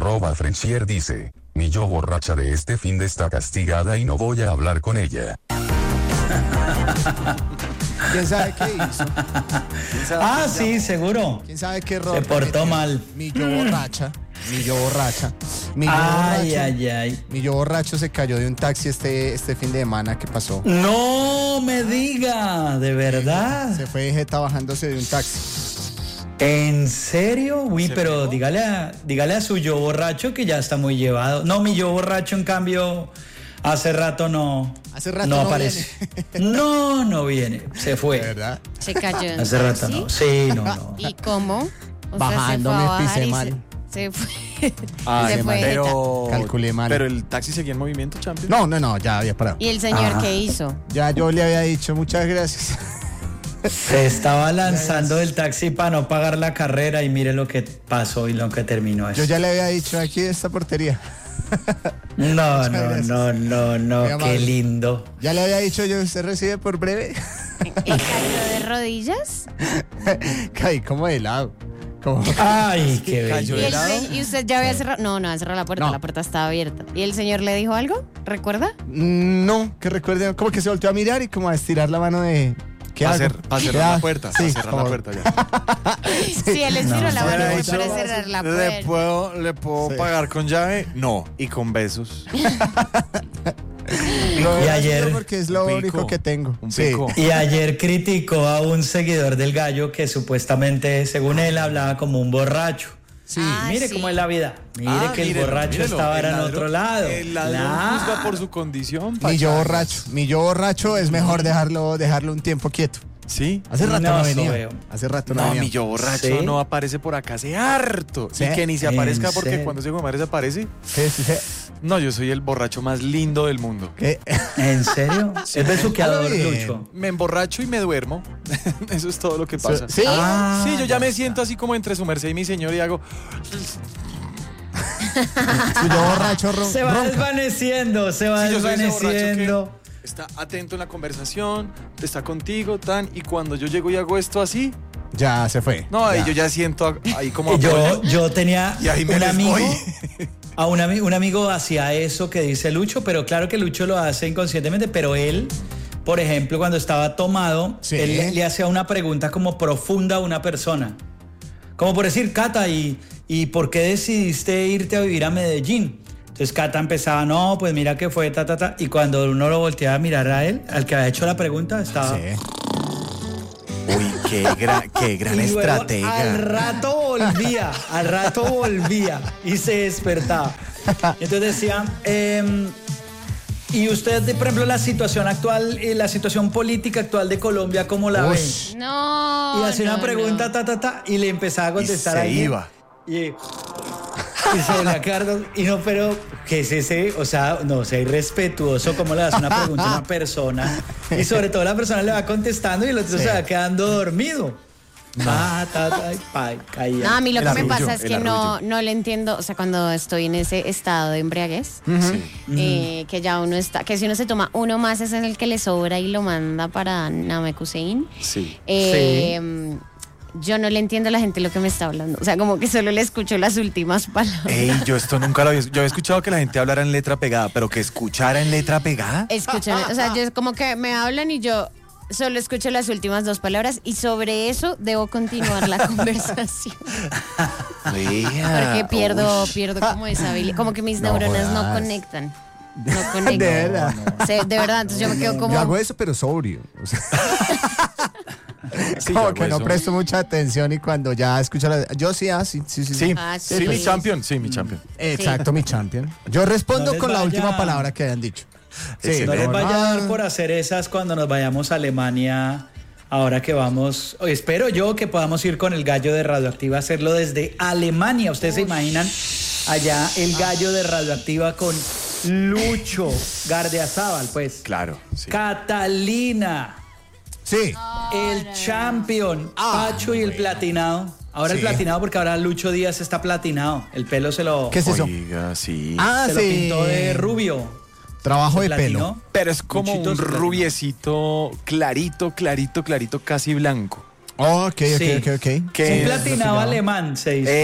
@Frenchier dice, mi yo borracha de este fin de está castigada y no voy a hablar con ella. ¿Quién sabe qué hizo? Sí, seguro. ¿Quién sabe qué error? Se portó mal. Mi yo borracha. Mi yo borracho se cayó de un taxi este fin de semana. ¿Qué pasó? No me diga, ¿de verdad? Se fue jeta bajándose de un taxi. ¿En serio? Uy, pero dígale a su yo borracho que ya está muy llevado. No, mi yo borracho, en cambio, hace rato no aparece. No viene. Se fue. ¿De verdad? Se cayó. Hace rato ¿Sí? no. Sí, no. ¿Y cómo? O Bajando sea, me se fue a pisé bajar y mal. Se fue. Ay, Se fue pero Calculé mal. Pero el taxi seguía en movimiento, Champion. No, ya había parado. ¿Y el señor qué hizo? Ya yo le había dicho muchas gracias. Se estaba lanzando del taxi para no pagar la carrera y mire lo que pasó y lo que terminó eso. Yo ya le había dicho aquí esta portería. No, Muy qué amable. lindo. Ya le había dicho yo, ¿usted recibe por breve? ¿Cayó de rodillas? Caí como de lado. Como... Ay, qué cayó bello. ¿Y usted ya había cerrado? No, cerró la puerta, No. la puerta estaba abierta. ¿Y el señor le dijo algo? ¿Recuerda? No, que recuerde, como que se volteó a mirar y como a estirar la mano de... ¿Qué hago? Para ¿Qué cerrar la hago? puerta. Sí, Para cerrar como- la puerta ya. Sí, él estiró la mano Hubiera para dicho, cerrar la puerta. ¿Le puedo Sí. pagar con llave? No. Y con besos. Lo Y ayer- porque es lo Un pico. único que tengo. Un Sí. pico. Y ayer criticó a un seguidor del Gallo que supuestamente, según él, hablaba como un borracho. Sí. Mire sí. cómo es la vida. Mire que el Mírelo, borracho mírelo. estaba El en ladrón- otro lado. El ladrón Claro. juzga por su condición. Mi yo pachanga. borracho es mejor dejarlo un tiempo quieto. Sí. Hace rato no, No, venía. eso veo. Hace rato no, No, venía. mi yo borracho Sí. no aparece por acá hace harto. Sí. Y que ni se ¿En aparezca porque serio? cuando ese hijo de madre se aparece. Sí. No, yo soy el borracho más lindo del mundo. ¿Qué? ¿En serio? Es besuqueador, Habla bien. Lucho. Me emborracho y me duermo. Eso es todo lo que pasa. ¿Sí? Ah, Sí, yo ya me siento así como entre su merced y mi señor y hago. Su yo borracho Se va ronca. desvaneciendo, Sí, yo soy ese borracho desvaneciendo. que está atento en la conversación, está contigo, tan. Y cuando yo llego y hago esto así, Ya se fue. no, ahí Ya. yo ya siento ahí como apoyo. Yo tenía Y ahí me un les amigo. voy. Un amigo hacía eso que dice Lucho, pero claro que Lucho lo hace inconscientemente, pero él, por ejemplo, cuando estaba tomado, Sí. él le hacía una pregunta como profunda a una persona. Como por decir, Cata, ¿y por qué decidiste irte a vivir a Medellín? Entonces Cata empezaba, no, pues mira que fue, ta. Y cuando uno lo volteaba a mirar a él, al que había hecho la pregunta, estaba... Sí. Uy, qué gran Y luego, estratega. al rato volvía y se despertaba. Entonces decía, y usted, por ejemplo, la situación actual, la situación política actual de Colombia, ¿cómo la ve? Ush. No. Y hacía no, una pregunta, no. ta, y le empezaba a contestar se a alguien. iba. Y se volvía a quedar, y no, pero, ¿qué es ese? O sea, no, sea irrespetuoso, ¿cómo le das una pregunta a una persona? Y sobre todo la persona le va contestando y el otro Sí. se va quedando dormido. Caía. No, a mí lo El que me arrullo, pasa es el que arrullo. no le entiendo, o sea, cuando estoy en ese estado de embriaguez, que ya uno está, que si uno se toma uno más es en el que le sobra y lo manda para Namekusein. Sí. Yo no le entiendo a la gente lo que me está hablando, o sea, como que solo le escucho las últimas palabras. Ey, yo esto nunca lo había. Yo he escuchado que la gente hablara en letra pegada, pero que escuchara en letra pegada. Escuchan, o sea, yo como que me hablan y yo solo escucho las últimas dos palabras y sobre eso debo continuar la conversación. Porque pierdo como esa habilidad, como que mis No neuronas no jodas. conectan. No conectan. De verdad. De verdad, entonces yo me quedo como... Yo hago eso, pero sobrio. O sea, Sí, yo como hago que no eso. presto mucha atención y cuando ya escucho la... Yo sí, sí. Sí, Ah, sí, sí. mi champion. Sí, mi champion. Exacto, mi champion. Yo respondo No les con la vaya- última palabra que hayan dicho. Sí, No les como, vaya a dar ah, por hacer esas cuando nos vayamos a Alemania. Ahora que vamos, espero yo que podamos ir con el gallo de Radioactiva a hacerlo desde Alemania. ¿Ustedes se imaginan allá el gallo de Radioactiva con Lucho Gardiazabal, pues? Claro. Sí. Catalina, Sí. el champion, Pacho y el platinado. Ahora el Sí. platinado porque ahora Lucho Díaz está platinado. El pelo se lo, ¿Qué es eso? Oiga, sí. Ah, se lo sí. pintó de rubio. Trabajo de Platinó. pelo. Pero es como Luchito un se platinó. rubiecito clarito, casi blanco. Ok. Que Un platinado alemán se hizo.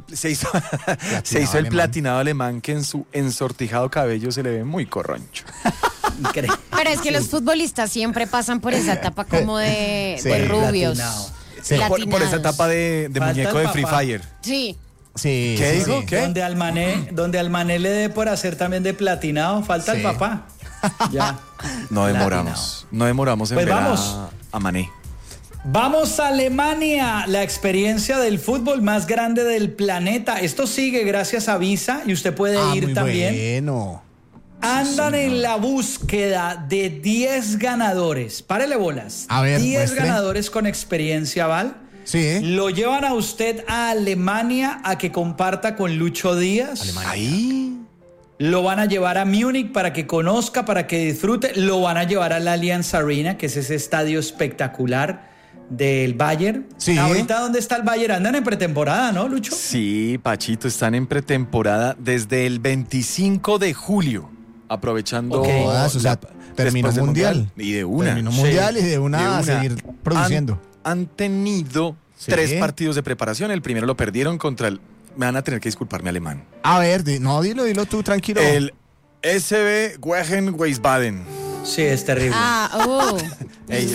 Se hizo el platinado alemán que en su ensortijado cabello se le ve muy corroncho. Increíble. Pero es que los futbolistas siempre pasan por esa etapa como de rubios. Platinado. Sí. Por esa Platinados. etapa de Falta muñeco el de Free papá. Fire. Sí. Sí. ¿Qué sí, dijo? sí. ¿Qué? Donde al Mané le dé por hacer también de platinado, falta Sí. el papá. Ya. No demoramos. No demoramos en Pues ver vamos. a Mané. Vamos a Alemania, la experiencia del fútbol más grande del planeta. Esto sigue gracias a Visa y usted puede ir muy también. bueno. Andan en la búsqueda de 10 ganadores. Párele bolas. A ver, 10 muestre. ganadores con experiencia, Val. Sí. Lo llevan a usted a Alemania a que comparta con Lucho Díaz. Ahí. Lo van a llevar a Múnich para que conozca, para que disfrute. Lo van a llevar al Allianz Arena, que es ese estadio espectacular del Bayern. Sí. Ahorita, ¿dónde está el Bayern? Andan en pretemporada, ¿no, Lucho? Sí, Pachito, están en pretemporada desde el 25 de julio. Aprovechando. Ok. Jodas, o sea, terminó después del mundial. Y de una. Terminó Sí. mundial y de una a De una. seguir produciendo. Han tenido Sí. 3 partidos de preparación. El primero lo perdieron contra el. Me van a tener que disculparme, alemán. A ver, dilo tú, tranquilo. El SB Wegen Wiesbaden. Sí, es terrible. Ey,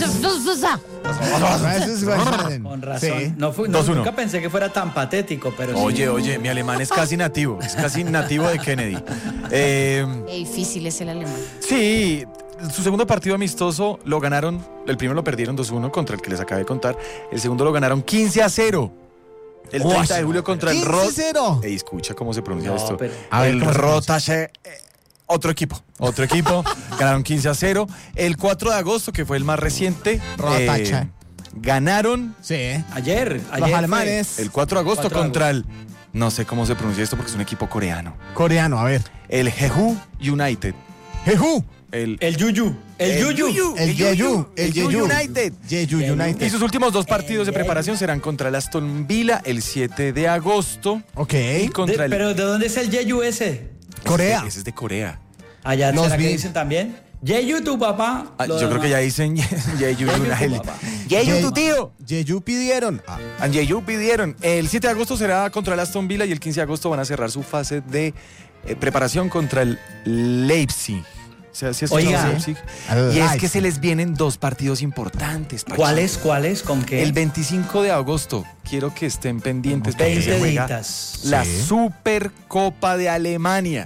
Eso es Wiesbaden. Con razón. Sí. No, 2-1. nunca pensé que fuera tan patético, pero sí. Oye, mi alemán es casi nativo. Es casi nativo de Kennedy. Qué difícil es el alemán. Sí, su segundo partido amistoso lo ganaron. El primero lo perdieron 2-1 contra el que les acabé de contar. El segundo lo ganaron 15-0. El 30 de julio contra el 15-0. Ey, escucha cómo se pronuncia No, esto. pero- A ver, El ¿cómo se pronuncia? Rotashe. Otro equipo. Ganaron 15-0. El 4 de agosto, que fue el más reciente, Rotache. ganaron Sí. Ayer Los fue. alemanes. el 4 de agosto 4 de contra el. No sé cómo se pronuncia esto porque es un equipo coreano. Coreano, a ver. El Jeju United. Jeju. El Yuyu. El Yuyu. El Jeju. El Jeju United. Jeju Y United. sus últimos 2 partidos de preparación serán contra el Aston Villa el 7 de agosto Ok. y contra el. Pero ¿de dónde es el Jeju ese? Corea. Ese es de Corea. Allá, Los ¿será que vi. dicen también? Jeju, tu papá. Ah, Lo yo creo que ya demás. dicen Jeju United. papá. Jeju tu tío. Jeju pidieron. A Jeju pidieron. El 7 de agosto será contra el Aston Villa y el 15 de agosto van a cerrar su fase de preparación contra el Leipzig. ¿Sí has escuchado Oiga. Leipzig? Y es que se les vienen 2 partidos importantes. Pachito. ¿Cuáles? ¿Con qué? El 25 de agosto, quiero que estén pendientes porque 20 se juega ditas. la Sí. Supercopa de Alemania.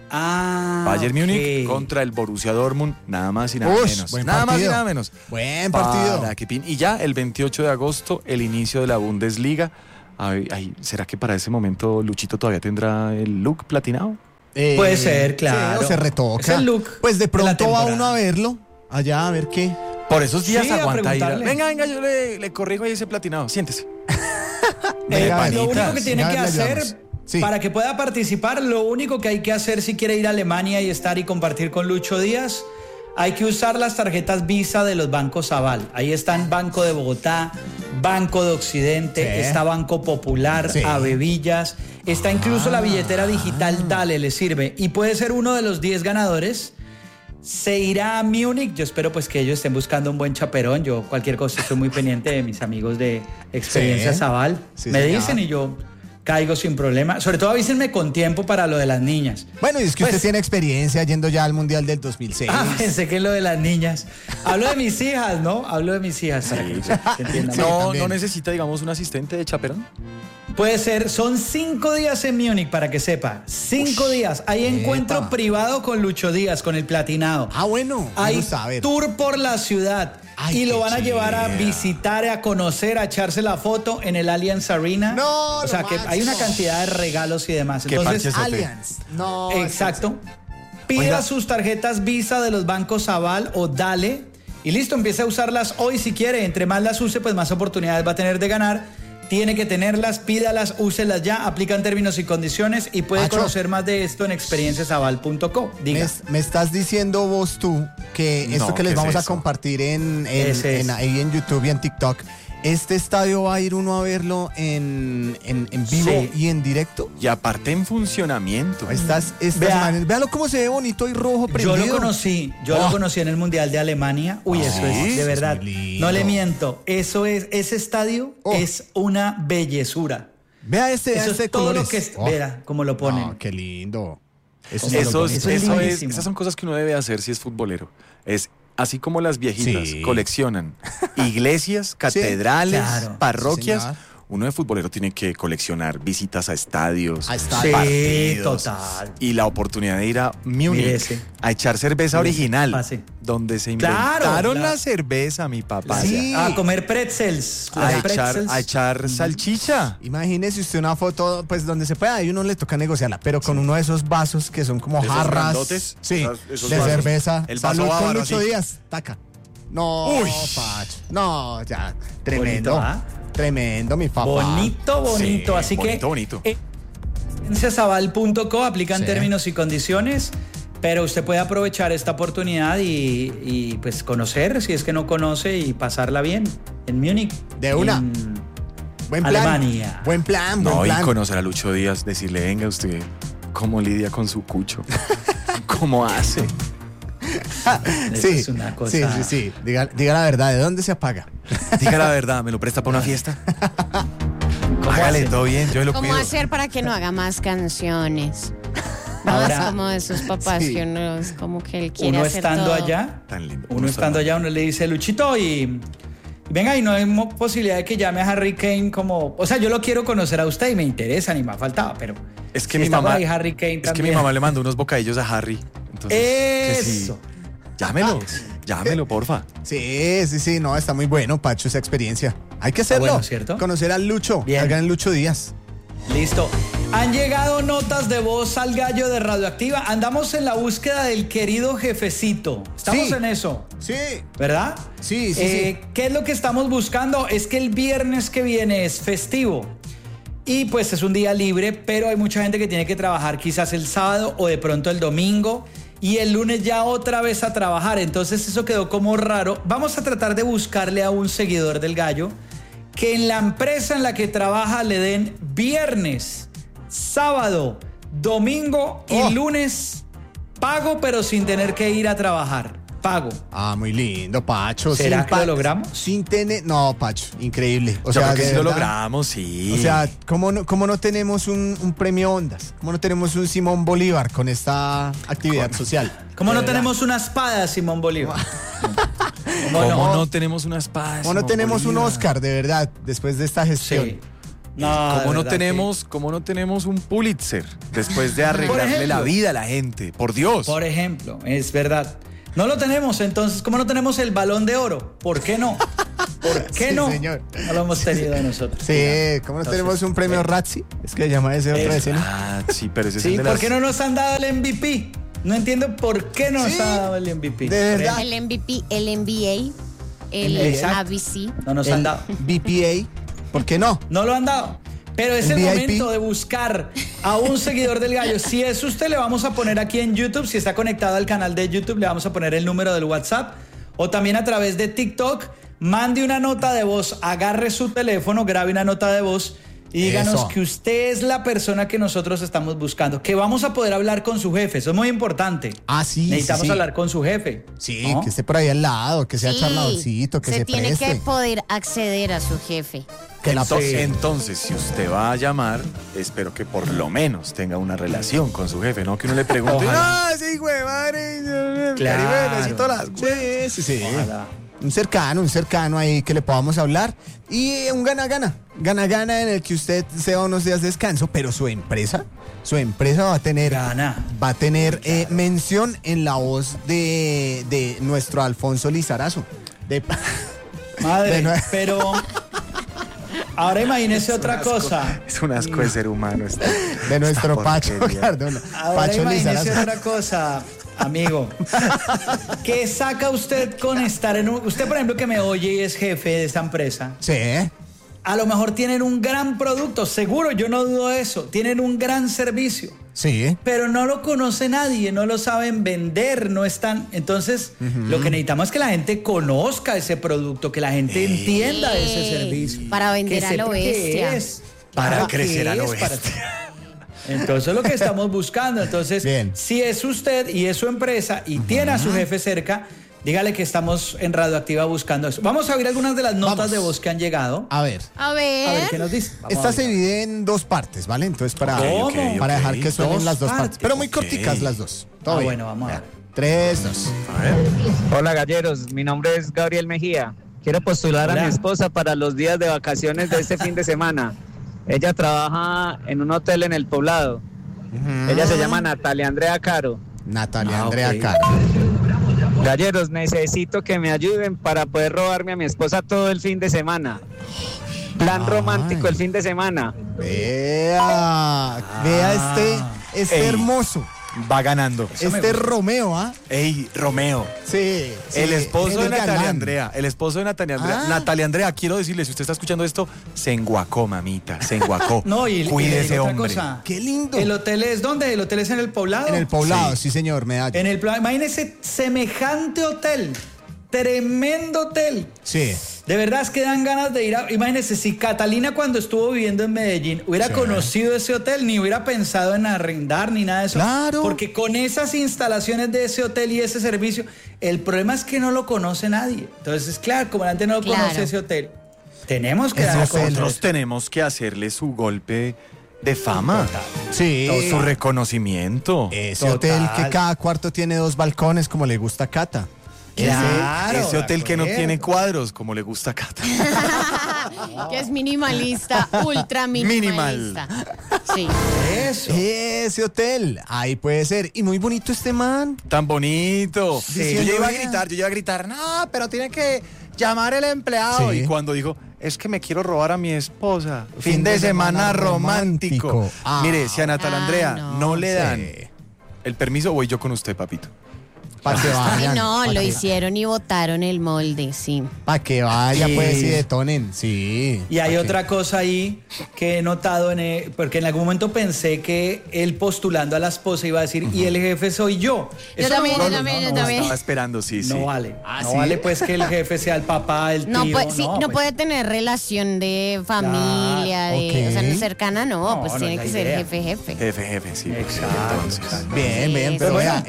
Bayern Múnich ok. contra el Borussia Dortmund, nada más y nada Ush, menos. buen Nada más y partido. nada menos. Buen partido. Para que pin- Y ya el 28 de agosto, el inicio de la Bundesliga. Ay, ¿será que para ese momento Luchito todavía tendrá el look platinado? Puede ser, claro. Sí, o se retoca. Es el look Pues de de la pronto va temporada. uno a verlo. Allá a ver qué. Por esos días Sí, a aguanta ir. preguntarle. Venga, yo le corrijo ahí ese platinado. Siéntese. Venga, Lo único que tiene ya que le hacer ayudamos. Sí. para que pueda participar, lo único que hay que hacer si quiere ir a Alemania y estar y compartir con Lucho Díaz, hay que usar las tarjetas Visa de los bancos Aval. Ahí están Banco de Bogotá, Banco de Occidente, Sí. está Banco Popular, Sí. Avevillas, está incluso la billetera digital Dale, le sirve. Y puede ser uno de los 10 ganadores. Se irá a Múnich. Yo espero pues que ellos estén buscando un buen chaperón. Yo cualquier cosa estoy muy pendiente de mis amigos de Experiencia Sí. Zaval. Sí, Me señor. dicen y yo caigo sin problema. Sobre todo avísenme con tiempo para lo de las niñas. Bueno, y es que Pues- usted tiene experiencia yendo ya al Mundial del 2006. Ah, pensé que lo de las niñas. Hablo de mis hijas, ¿no? Hablo de mis hijas para que se entienda Sí, más. no también. necesita, digamos, un asistente de chaperón. Puede ser, son 5 días en Múnich para que sepa. 5 días. Hay encuentro epa. privado con Lucho Díaz, con el platinado. Ah, bueno. me Hay gusta, a ver. tour por la ciudad. Ay, y lo qué van a llevar a chimba. visitar, a conocer, a echarse la foto en el Allianz Arena. No, o sea lo que hay una máximo. cantidad de regalos y demás. Qué Entonces, parchezote. Allianz. No. exacto. Pida Oiga. sus tarjetas Visa de los bancos Aval o Dale. Y listo, empiece a usarlas hoy si quiere. Entre más las use, pues más oportunidades va a tener de ganar. Tiene que tenerlas, pídalas, úselas ya, aplican términos y condiciones y puede Macho. conocer más de esto en experienciasaval.co. Diga. Me estás diciendo vos tú que esto No, que les ¿qué es vamos a eso? compartir Ese es. ahí en YouTube y en TikTok ¿Este estadio va a ir uno a verlo en vivo Sí. y en directo? Y aparte en funcionamiento. Estas Vea. manes, véalo cómo se ve bonito y rojo prendido. Yo lo conocí en el Mundial de Alemania. Uy, eso es, de es verdad, muy lindo. no le miento, ese estadio es una bellezura. Vea este, Eso este es todo colores. lo que es, verá, como lo ponen. No, qué lindo. Eso Como es lo Eso ponen. es, Eso es eso es, lindísimo. esas son cosas que uno debe hacer si es futbolero. Es así como las viejitas Sí. coleccionan iglesias, catedrales, claro. parroquias. Sí, señor. Uno de futbolero tiene que coleccionar visitas a estadios, A estadios. Sí, partidos, total. y la oportunidad de ir a Mire Múnich ese. a echar cerveza Mire, original, pase. donde se Claro, inventaron la- la cerveza, mi papá. Sí. A comer pretzels. A Los pretzels. echar salchicha. Imagínese usted una foto, pues donde se pueda, y uno le toca negociarla, pero con uno de esos vasos que son como ¿De esos jarras. grandotes? Sí, Esos de vasos. cerveza. El vaso Salud con bávaro, Lucho así. Díaz. Taca. No, Uy. Pacho. No, ya. Tremendo. Bonito, ¿ah? Tremendo, mi papá. Bonito. Sí, Así bonito. que cienciasabal.co aplican Sí. términos y condiciones, pero usted puede aprovechar esta oportunidad y pues conocer, si es que no conoce, y pasarla bien en Múnich. De una. en Buen plan. Alemania. Buen plan, buen No, y plan. conocer a Lucho Díaz, decirle, venga usted, ¿cómo lidia con su cucho? ¿Cómo hace? Eso es una cosa. Sí. Diga la verdad, ¿de dónde se apaga? Diga la verdad, ¿me lo presta para una fiesta? Hágale hace? todo bien, yo lo ¿Cómo cuido. hacer para que no haga más canciones? No Ahora- es como de sus papás Sí. que uno es como que él quiere Uno hacer estando todo. allá, Tan lindo. uno estando allá, uno le dice, Luchito, y venga, y no hay posibilidad de que llame a Harry Kane como... O sea, yo lo quiero conocer a usted y me interesa, ni más faltaba, pero... Es que si mi está por mamá, ahí Harry Kane es que también. mi mamá le mandó unos bocadillos a Harry. Entonces, que sí. Eso. Llámelo, porfa. Sí, no, está muy bueno, Pacho, esa experiencia. Hay que hacerlo. bueno, ¿cierto? Conocer al Lucho, Bien. al gran Lucho Díaz. Listo. Han llegado notas de voz al gallo de Radioactiva. Andamos en la búsqueda del querido jefecito. Estamos Sí. en eso, Sí, ¿verdad? Sí. ¿Qué es lo que estamos buscando? Es que el viernes que viene es festivo. Y pues es un día libre, pero hay mucha gente que tiene que trabajar quizás el sábado o de pronto el domingo. Y el lunes ya otra vez a trabajar. Entonces eso quedó como raro. Vamos a tratar de buscarle a un seguidor del gallo que en la empresa en la que trabaja le den viernes, sábado, domingo y Oh. lunes pago, pero sin tener que ir a trabajar. Pago. Ah, muy lindo, Pacho. ¿Será Sin que lo logramos? Sin tener... No, Pacho, increíble. O Yo sea, creo que de sí lo verdad. logramos, sí. O sea, ¿cómo no tenemos un premio Ondas? ¿Cómo no tenemos un Simón Bolívar con esta actividad social? ¿Cómo De no verdad. tenemos una espada, Simón Bolívar? ¿Cómo no? no tenemos una espada? ¿Cómo no Simón tenemos un Bolívar? Oscar, de verdad, después de esta gestión? Sí. No, ¿Cómo de no verdad tenemos un Pulitzer después de arreglarle ejemplo. la vida a la gente? Por Dios. que, por ejemplo, es verdad. No lo tenemos, entonces, ¿cómo no tenemos el Balón de Oro? ¿Por qué no? ¿Por qué Sí, no? señor. No lo hemos tenido nosotros. Sí, ¿cómo no Entonces, tenemos un premio Razzie? Es que se llama ese otra escena. Ah, sí, pero ese es Sí, el de ¿por las... qué no nos han dado el MVP? No entiendo por qué no nos Sí, han dado el MVP. de verdad. El MVP, el NBA, el Exacto. ABC. No nos han dado. BPA, ¿por qué no? No lo han dado. Pero es ¿El el VIP? momento de buscar a un seguidor del gallo. Si es usted, le vamos a poner aquí en YouTube. Si está conectado al canal de YouTube, le vamos a poner el número del WhatsApp. O también a través de TikTok. Mande una nota de voz, agarre su teléfono, grabe una nota de voz y díganos Eso. que usted es la persona que nosotros estamos buscando. Que vamos a poder hablar con su jefe. Eso es muy importante. Ah, sí, Necesitamos sí. hablar con su jefe. Sí, ¿no? que esté por ahí al lado, que sea Sí, charladorcito, que se tiene preste. que poder acceder a su jefe. Que la Entonces, si usted va a llamar, espero que por lo menos tenga una relación con su jefe, ¿no? Que uno le pregunte, Ojalá. ¡ah, sí, güey, madre! Claro. Necesito las sí. Ojalá. Un cercano ahí que le podamos hablar. Y un gana-gana. Gana-gana en el que usted se va unos días de descanso, pero su empresa va a tener... Gana. Va a tener mención en la voz de nuestro Alfonso Lizarazo. Madre, De nue- pero ahora imagínese otra cosa. Es un asco de ser humano. De nuestro esta Pacho porquería. Cardona. Ahora Pacho imagínese Lizarazo. otra cosa, amigo. ¿Qué saca usted con estar en un... Usted, por ejemplo, que me oye y es jefe de esta empresa. Sí. a lo mejor tienen un gran producto, seguro, yo no dudo de eso, tienen un gran servicio. Sí. Pero no lo conoce nadie, no lo saben vender, no están. Entonces, lo que necesitamos es que la gente conozca ese producto, que la gente entienda ese servicio. Para vender que a lo sepa qué bestia. es, Para crecer a lo es, para- bestia. Entonces, es lo que estamos buscando. Entonces, Bien. si es usted y es su empresa y tiene a su jefe cerca, dígale que estamos en Radioactiva buscando eso. Vamos a ver algunas de las notas Vamos. de voz que han llegado. A ver. A A ver ver. qué nos dice. Vamos Esta a se ver. divide en 2 partes, ¿vale? Entonces para, ¿Cómo? para Ok, dejar que suenen dos las 2 partes. partes. Pero muy Ok. corticas las 2. Todo bien. Bueno, vamos a ver. 3, 2. Hola galleros, mi nombre es Gabriel Mejía. Quiero postular Hola. a mi esposa para los días de vacaciones de este fin de semana. Ella trabaja en un hotel en el Poblado. Ella se llama Natalia Andrea Caro. Natalia Ah, Andrea ok. Caro. Galleros, necesito que me ayuden para poder robarme a mi esposa todo el fin de semana. Plan Ay. romántico el fin de semana. Vea este Ey. hermoso. Va ganando. Eso me Este gusta. Romeo, ¿ah? Ey, Romeo. Sí. El esposo de el Natalia galán. Andrea. El esposo de Natalia Andrea. Ah. Natalia Andrea, quiero decirle, si usted está escuchando esto, se enguacó, mamita. Se enguacó. No, y Cuide le ese digo otra hombre. cosa. Qué lindo. ¿El hotel es dónde? ¿El hotel es en el Poblado? En el Poblado, Sí. sí, señor, medalla. En el Poblado. Imagínese semejante hotel. Tremendo hotel. Sí. De verdad es que dan ganas de ir a... Imagínese, si Catalina cuando estuvo viviendo en Medellín hubiera conocido ese hotel, ni hubiera pensado en arrendar ni nada de eso. Claro. Porque con esas instalaciones de ese hotel y ese servicio, el problema es que no lo conoce nadie. Entonces, claro, como la gente no Claro. conoce ese hotel, tenemos que Ese dar a hotel. conocer Nosotros eso. tenemos que hacerle su golpe de fama. Sí. Todo su reconocimiento. Ese Total. hotel que cada cuarto tiene 2 balcones, como le gusta a Cata. Claro, Ese hotel que no de tiene acuerdo. cuadros, como le gusta a Cata. Que es minimalista, ultra minimalista. Sí. Eso. Ese hotel, ahí puede ser. Y muy bonito este man. Tan bonito. Sí. Yo ya iba a Vea. gritar, no, pero tiene que llamar el empleado. Sí. Y cuando dijo, es que me quiero robar a mi esposa. Fin de semana romántico. Ah. Mire, si a Natalia Andrea no. no le dan Sí. el permiso, voy yo con usted, papito. Para que Ay, vayan. no, pa' lo que- hicieron y botaron el molde, sí. Para que vaya, Y- pues, y detonen. Sí. Y hay pa' que- otra cosa ahí que he notado, porque en algún momento pensé que él postulando a la esposa iba a decir, y el jefe soy yo. Eso no también, vale. yo también, yo No, también. estaba esperando, sí, sí. No vale. no ¿sí? vale pues que el jefe sea el papá, el tío. No, puede, sí, no pues. puede tener relación de familia, Claro, de, o sea, ok. no cercana, no, No, pues no tiene es la que ser idea. jefe. Jefe, sí. Exacto. Entonces, Bien, bien, Sí, pero sí. vea,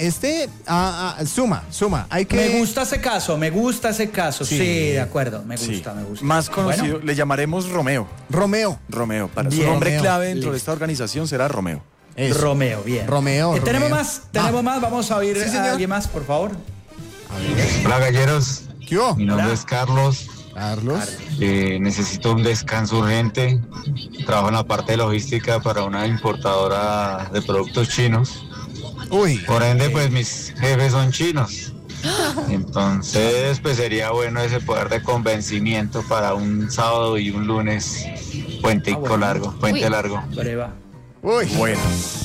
suma. Hay que. Me gusta ese caso. Sí, de acuerdo. Me sí. gusta. Más conocido, Bueno, le llamaremos Romeo. Romeo. Romeo, para su Bien. nombre Romeo. clave dentro de Listo. esta organización será Romeo. Eso. Romeo, bien. Romeo, Tenemos Romeo. más. Vamos a oír Sí, a señor. alguien más, por favor. Hola galleros, ¿Qué hubo? mi nombre Hola. es Carlos, Carlos. necesito un descanso urgente, trabajo en la parte de logística para una importadora de productos chinos, Uy. por ende pues mis jefes son chinos, entonces pues sería bueno ese poder de convencimiento para un sábado y un lunes, puente bueno. largo, puente Uy. largo. Breva. Uy. Bueno.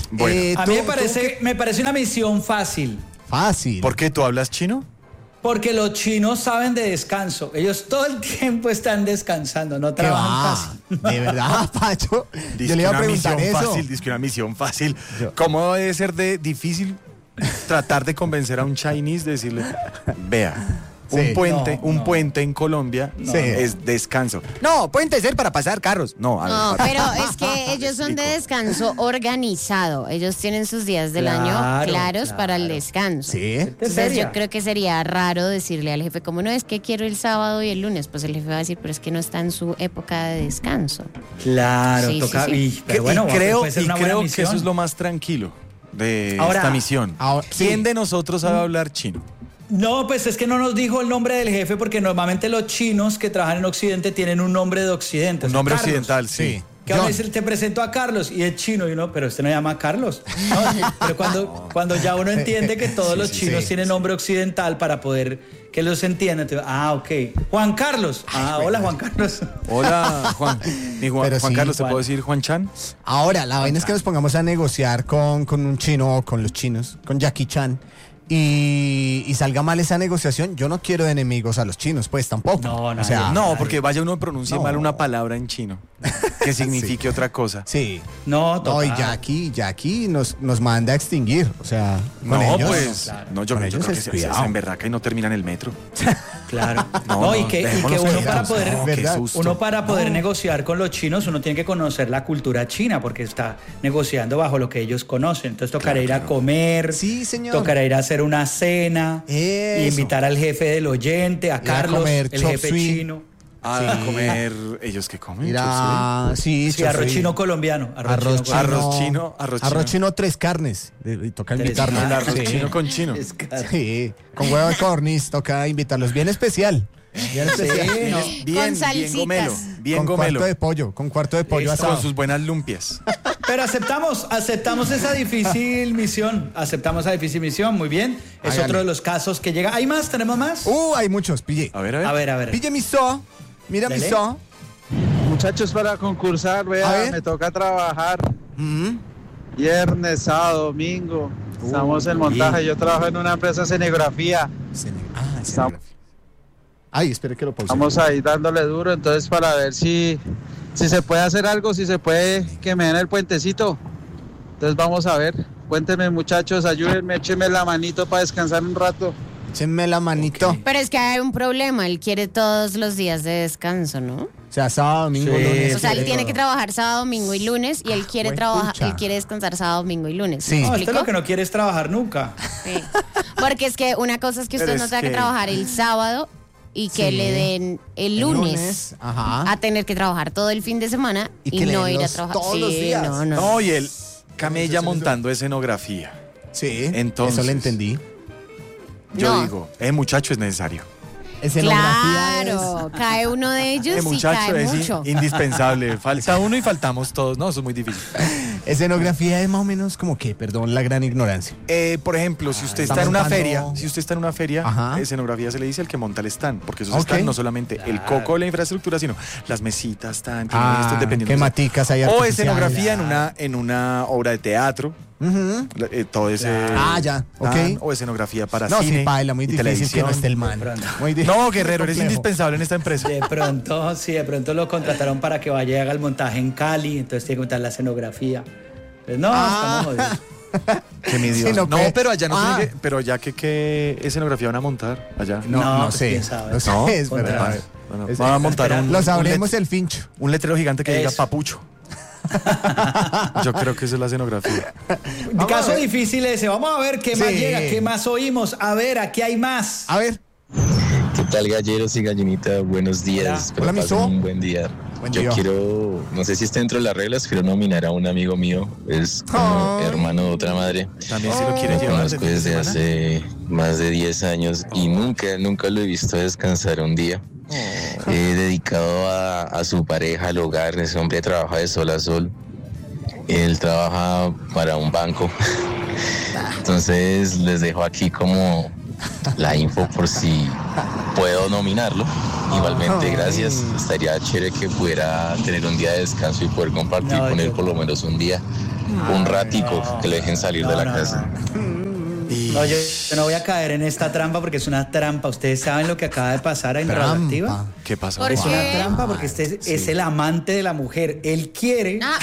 A mí ¿tú me parece una misión fácil. Fácil. ¿Por qué tú hablas chino? Porque los chinos saben de descanso. Ellos todo el tiempo están descansando, no ¿Qué trabajan va? casi. De verdad, Pacho. Dizque Yo le iba a una preguntar misión eso. fácil, dizque una misión fácil. ¿Cómo debe ser de difícil tratar de convencer a un chinese de decirle, vea, Sí. un puente en Colombia Sí. es descanso? No, puente ser para pasar carros. No, a ver, No, para- pero es que ellos son de explico. descanso organizado. Ellos tienen sus días del Claro, año claros claro. para el descanso. Sí. Entonces seria. yo creo que sería raro decirle al jefe, como no es que quiero el sábado y el lunes, pues el jefe va a decir, pero es que no está en su época de descanso. Claro, Sí, toca. sí, sí. Y, pero bueno, puede ser una buena que misión. eso es lo más tranquilo de Ahora- esta misión. ahora- ¿Quién sí. de nosotros sabe hablar chino? No, pues es que no nos dijo el nombre del jefe porque normalmente los chinos que trabajan en Occidente tienen un nombre de Occidente. o Un sea, nombre Carlos. occidental, sí. Sí. Que ahora John. dice, te presento a Carlos y es chino y uno, pero este no se llama Carlos. No, pero cuando ya uno entiende que todos los chinos sí, tienen nombre occidental para poder que los entiendan, ok. Juan Carlos. Hola Juan Carlos. Hola, Juan. Pero Juan sí, Carlos, ¿te Juan. puedo decir Juan Chan? Ahora, la vaina es que nos pongamos a negociar con un chino o con los chinos, con Jackie Chan. y salga mal esa negociación, yo no quiero de enemigos a los chinos, pues tampoco. No, o sea, No, porque vaya uno pronuncie No. mal una palabra en chino que signifique otra cosa. sí. No, No, total. y Jackie nos manda a extinguir, o sea, con No, ellos. pues, claro. no, yo Con creo ellos que es se cuidado. emberraca y no termina en el metro. Claro. No, No, y no, que dejémonos uno quietos. para poder, No, qué ¿verdad? susto. uno para poder negociar con los chinos, uno tiene que conocer la cultura china, porque está negociando bajo lo que ellos conocen. Entonces tocará ir a comer, Sí, señor. tocará ir a hacer una cena, Eso. invitar al jefe del oyente, a Ir a Carlos, comer el chop jefe suey. chino. A Sí. comer, ¿ellos qué comen? Mira, sí, Sí, arroz chofri. chino colombiano. Arroz chino. Arroz chino. 3 carnes. Y toca Tres invitarlos. El arroz Sí. chino con chino. Es caro. Sí, con huevo de corniz, toca invitarlos. Bien especial. Bien especial. Sí, no. Bien, Con bien salsitas. gomelo. Bien con gomelo. cuarto de pollo Listo. asado. Con sus buenas lumpias. Pero aceptamos esa difícil misión. Aceptamos esa difícil misión, muy bien. Es Hágale. otro de los casos que llega. ¿Hay más? ¿Tenemos más? Hay muchos, pille. A ver, a ver. A ver. Pille mi so. Mira mi Dale. so. Muchachos, para concursar, A vea, ver. me toca trabajar Mm. viernes, sábado, domingo. Estamos en montaje, yo trabajo en una empresa de escenografía. Escenografía. Ay, espere que lo pause. Estamos ahí dándole duro, entonces para ver si se puede hacer algo, si se puede que me den el puentecito. Entonces vamos a ver. Cuéntenme, muchachos, ayúdenme, échenme la manito para descansar un rato. Échenme la manito. Pero es que hay un problema, él quiere todos los días de descanso, ¿no? O sea, sábado, domingo, Sí. lunes. O sea, él quiere tiene que todo. trabajar sábado, domingo y lunes y él quiere juepucha. él quiere descansar sábado, domingo y lunes. Sí. ¿Me No, usted explico? lo que no quiere es trabajar nunca. Sí. Porque es que una cosa es que Pero usted no es tenga que que- trabajar el sábado y que Sí. le den el lunes Ajá. a tener que trabajar todo el fin de semana Y y, que le no den ir a los- trabajar. todos los días. No. No, y él camella montando escenografía. Sí. Entonces- Eso lo entendí. Yo No. digo, muchacho es necesario. Escenografía Claro, cae uno de ellos y Muchacho cae es mucho. indispensable. Falta uno y faltamos todos. No, eso es muy difícil. Escenografía es más o menos como que, perdón la gran ignorancia. Por ejemplo, si usted Está está en una montando- feria, Ajá. escenografía se le dice el que monta el stand, porque esos Ok. stand no solamente el coco de la infraestructura, sino las mesitas, stand, dependiendo. qué maticas hay O artificiales. escenografía en una obra de teatro, Ujú. todo ese. Ya, ok. stand, o escenografía para No, cine. sí, baila, muy y difícil que televisión. no esté el man. Pronto. Muy di- No, Guerrero, eres complejo. indispensable en esta empresa. De pronto lo contrataron para que vaya y haga el montaje en Cali, entonces tiene que montar la escenografía. Pues no, estamos jodidos. Que mi Dios. Sí, no, no, pues, pero allá no ah. tiene que, pero ya que qué escenografía van a montar allá. No pues, sé. quién sabe. No sé, No, es contra- verdad. Bueno, Es- van a montar Lo sabremos un el fincho. un letrero gigante que diga Eso. papucho. Yo creo que esa es la escenografía. Caso difícil ese. Vamos a ver qué más Sí. llega, qué más oímos. A ver, aquí hay más. A ver. ¿Qué tal, galleros y gallinita? Buenos días, Hola. espero Hola, pasen Miso. un buen día. Buen Yo día. quiero, no sé si está dentro de las reglas, quiero nominar a un amigo mío, es como Ay. hermano de otra madre. También si lo quiere Lo llevar de conozco fin de desde semana. hace más de 10 años y nunca lo he visto descansar un día. Dedicado a su pareja, al hogar, ese hombre trabaja de sol a sol. Él trabaja para un banco. Entonces les dejo aquí como la info por si puedo nominarlo. Igualmente, gracias. Estaría chévere que pudiera tener un día de descanso y poder compartir No, con él yo- por lo menos un día, un ratico, que le dejen salir de la casa. No, yo no voy a caer en esta trampa porque es una trampa. Ustedes saben lo que acaba de pasar en Radioactiva. Trampa. ¿Qué pasó? ¿Por Es qué? una trampa porque este es el amante de la mujer. Él quiere. Ah,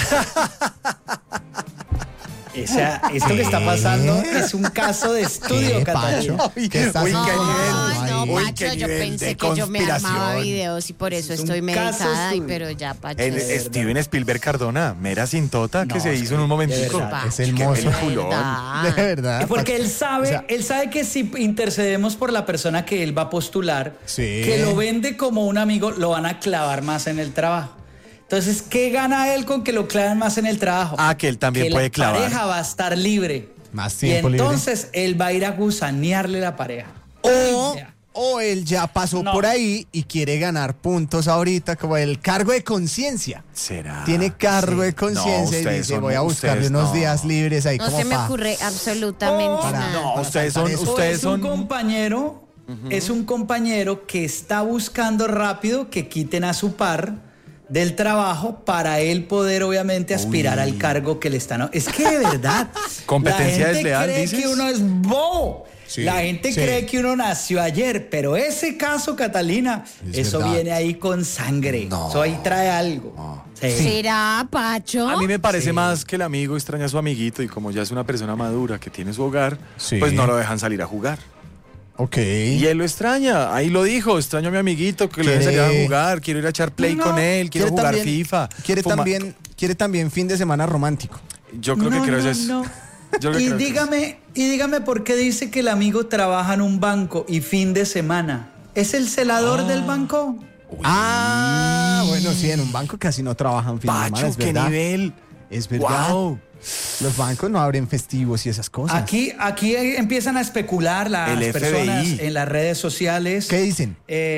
Esto que está pasando es un caso de estudio, ¿Qué, Catalina. Pacho? ¿Qué estás Uy, qué haciendo? nivel. no, Uy, Pacho, qué yo nivel pensé de que yo me armaba conspiración. videos y por eso Es un estoy caso medicada, estudio. pero ya, Pacho. El verdad. Steven Spielberg Cardona, mera sintota que No, se es hizo que en un de momentico. verdad. Es hermoso. Qué peliculón. De verdad. Porque él sabe, O sea, él sabe que si intercedemos por la persona que él va a postular, Sí. que lo vende como un amigo, lo van a clavar más en el trabajo. Entonces, ¿qué gana él con que lo claven más en el trabajo? Ah, que él también que puede la clavar. pareja va a estar libre. Más tiempo y libre. entonces él va a ir a gusanearle la pareja. O él ya pasó No. por ahí y quiere ganar puntos ahorita, como el cargo de conciencia. ¿Será? Tiene cargo de No, conciencia y ustedes dice, son- voy a buscarle ustedes unos no. días libres ahí No como se me pa- ocurre absolutamente Para- nada. No, para ustedes saltar son, eso. ustedes es un son. compañero, es un compañero que está buscando rápido que quiten a su par del trabajo para él poder obviamente aspirar al cargo que le están. Es que de verdad, Competencia la gente desleal, cree dices. que uno es bobo. Sí, La gente sí. cree que uno nació ayer, pero ese caso, Catalina, Es eso verdad. viene ahí con sangre. No. Eso ahí trae algo. Sí. ¿Será, Pacho? A mí me parece más que el amigo extraña a su amiguito y como ya es una persona madura que tiene su hogar, Sí. pues no lo dejan salir a jugar. Ok. Y él lo extraña, ahí lo dijo, extraño a mi amiguito que le deje salir a jugar, quiero ir a echar play con él, quiero jugar FIFA. Quiere también fin de semana romántico. Yo creo que creo eso. No. Yo creo que Y creo que dígame por qué dice que el amigo trabaja en un banco y fin de semana. ¿Es el celador del banco? Bueno, sí, en un banco casi no trabajan fin de semana, Pacho, es qué verdad. nivel. Es verdad. Wow. Los bancos no abren festivos y esas cosas. Aquí empiezan a especular las El personas FBI. en las redes sociales. ¿Qué dicen?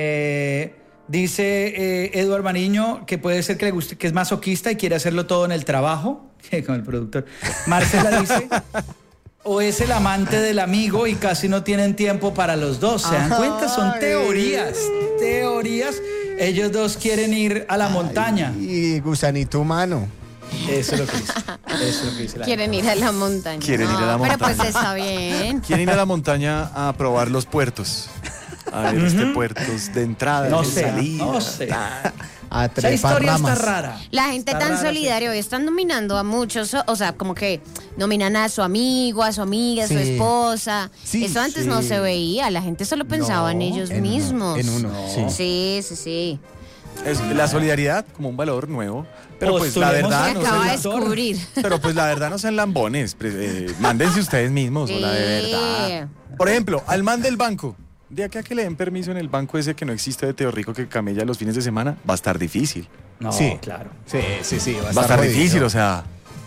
Dice Eduardo Mariño que puede ser que le guste, que es masoquista y quiere hacerlo todo en el trabajo, con el productor. Marcela dice, o es el amante del amigo y casi no tienen tiempo para los dos. ¿Se dan cuenta? Son teorías. Ellos dos quieren ir a la montaña. Y gusanito humano. Eso es lo que dice. La Quieren ir a la montaña. Quieren ir a la Pero pues montaña. está bien. Quieren ir a la montaña a probar los puertos. A ver, puertos de entrada, No de sé, salida. no sé. A Esa trepar historia ramas. está rara. La gente Está tan rara, solidaria hoy están nominando a muchos, o sea, como que nominan a su amigo, a su amiga, a su Sí. esposa. Sí, Eso antes sí. no se veía, la gente solo pensaba en ellos en uno, mismos. en uno, sí. Sí. Es la solidaridad como un valor nuevo. Pero pues la Postulemos verdad a Se no acaba de sean, descubrir. pero pues la verdad no sean lambones. Mándense ustedes mismos, o la de Sí. verdad. Por ejemplo, al man del banco. De acá que le den permiso en el banco ese que no existe de Teo Rico que camella los fines de semana, va a estar difícil. No, Sí. claro. Sí. Va a estar jodido. difícil, o sea.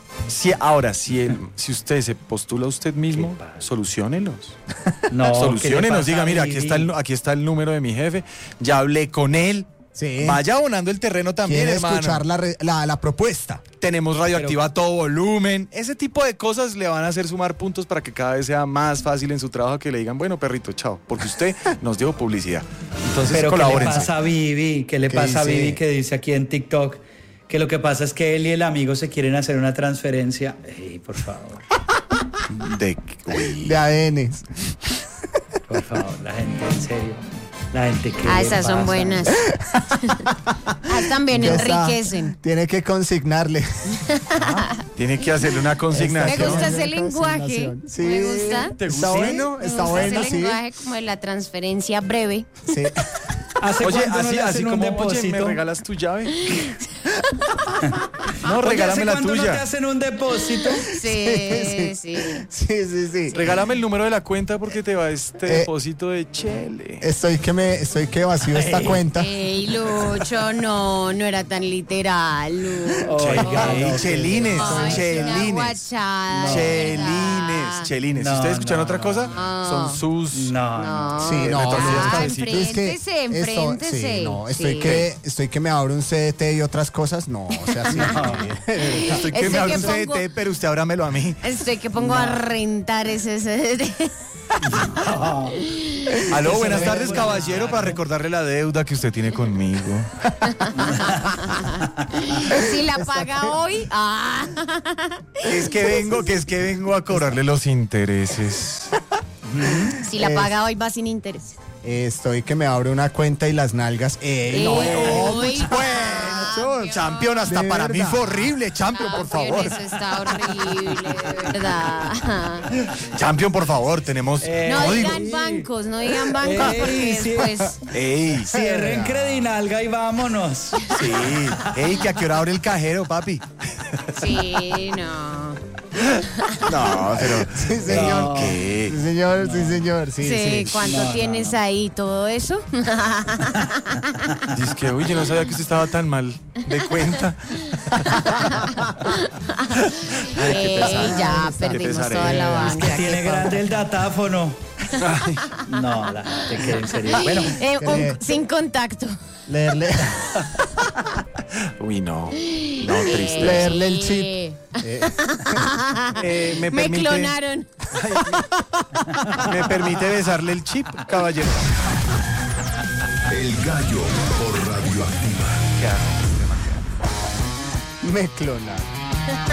Si usted se postula a usted mismo, soluciónelos. No, Soluciónenos, ¿qué le diga, pasa, mira, Vivi? aquí está el número de mi jefe, ya hablé con él. Sí. Vaya abonando el terreno también, Quiere hermano. escuchar la propuesta. Tenemos radioactiva a todo volumen. Ese tipo de cosas le van a hacer sumar puntos para que cada vez sea más fácil en su trabajo que le digan, bueno, perrito, chao, porque usted nos dio publicidad. Entonces, Pero ¿qué le colabórense. pasa a Vivi? ¿Qué le ¿Qué pasa a dice? Vivi que dice aquí en TikTok? Que lo que pasa es que él y el amigo se quieren hacer una transferencia. Ey, por favor, Uy. De ADNs. por favor, la gente, en serio. La gente que Esas son buenas. También Ya está. enriquecen. Tiene que consignarle. Tiene que hacerle una Me consignación. gusta ese lenguaje. Sí. Me gusta. ¿Te Está gusta? bueno, Me está gusta bueno, ese sí. lenguaje como de la transferencia breve. Sí. ¿Hace Oye, cuánto no le así hacen un como, oye, depósito? ¿me regalas tu llave? No, Oye, regálame ¿hace la cuánto no te tuya. hacen un depósito? Sí. Sí. Regálame el número de la cuenta porque te va este Eh, depósito de chele. Estoy que vacío esta cuenta. Ey, Lucho, no era tan literal, Lucho. Oiga, Ey, no, chelines, Ay, una chelines. guachada, de verdad. Chelines. No, si ustedes escuchan no, otra cosa, no. son sus... No. Sí, no, retorcidas no, cabecitas. enfréntese. Sí, no, Sí. estoy que me abro un CDT y otras cosas. No, o sea, sí. Estoy que Ese me abre que un pongo- CDT, pero usted ábramelo a mí. Estoy que pongo a rentar ese CD. Aló, Eso buenas es tardes, bueno. caballero, para recordarle la deuda que usted tiene conmigo. Si la paga hoy, Es que vengo a cobrarle los intereses. si la paga hoy va sin interés. Estoy que me abro una cuenta y las nalgas. No, Uy, Bueno, Champion, hasta De para mí verdad. fue horrible. Champion, por favor. Eso está horrible, de verdad. Champion, por favor, tenemos No código. digan bancos, porque sí. después... Ey, Cierren Credinalga y vámonos. sí. Ey, que a qué hora abre el cajero, papi. Sí, no. No, pero... Sí, señor. ¿Qué? Sí, señor, sí, señor. Sí, Sí, sí. ¿cuánto tienes ahí? ¿Todo eso? Dice que, uy, yo no sabía que usted estaba tan mal de cuenta. Ey, ya perdimos pesar, toda la Es banca. que tiene qué grande el datáfono. No, la gente que en serio. Bueno, sin contacto. Leerle, Uy, no. No, triste. leerle el chip. Me Me permite, clonaron. ¿Me permite besarle el chip, caballero? El gallo por Radioactiva. ¿Qué hago? Me clonaron.